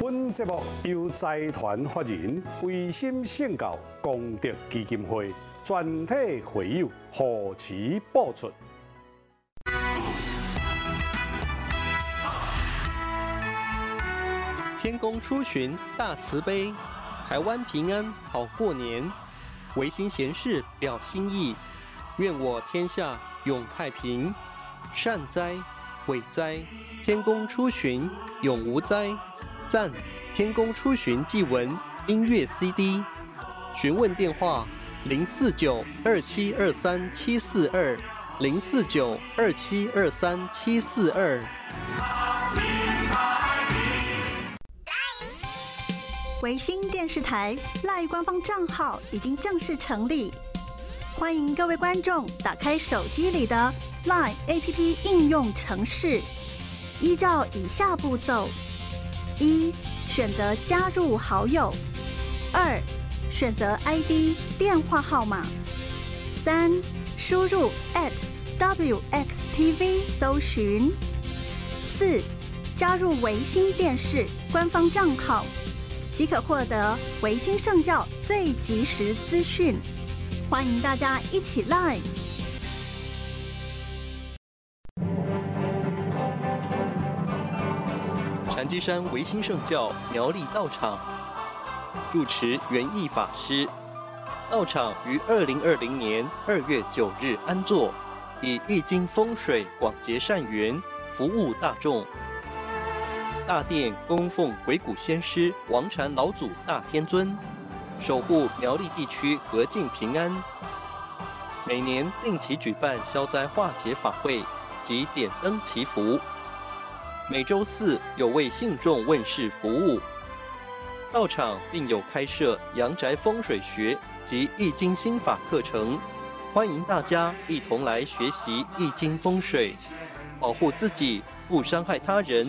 本节目由财团法人维心圣教功德基金会全体会友护持播出。 天公出巡大慈悲，台湾平安好过年。维新贤士表心意，愿我天下永太平。善哉，伟哉，天公出巡永无灾。赞，天公出巡祭文音乐 CD。询问电话049-272-742，049-272-742。 维新电视台赖官方账号已经正式成立，欢迎各位观众打开手机里的 LINE APP 应用程式，依照以下步骤：一、选择加入好友；二、选择 ID 电话号码；三、输入 @WXTV 搜寻；四、加入维新电视官方账号，即可获得维新圣教最及时资讯。欢迎大家一起来！ 禅机山维新圣教苗栗道场住持圆义法师，道场于2020年2月9日安座，以易经风水广结善缘，服务大众。大殿供奉鬼谷先师王禅老祖大天尊，守护苗栗地区和静平安。每年定期举办消灾化解法会及点灯祈福。每周四有为信众问事服务。道场并有开设阳宅风水学及易经心法课程，欢迎大家一同来学习易经风水，保护自己，不伤害他人。